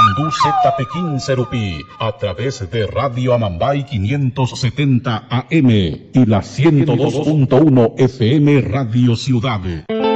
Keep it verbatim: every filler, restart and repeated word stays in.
Hindú Z P quince Rupí, a través de Radio Amambay quinientos setenta A M y la ciento dos punto uno F M Radio Ciudad.